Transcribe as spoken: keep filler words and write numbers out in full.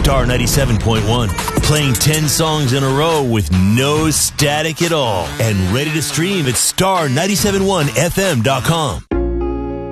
Star ninety-seven point one. Playing ten songs in a row with no static at all. And ready to stream at star nine seven one f m dot com.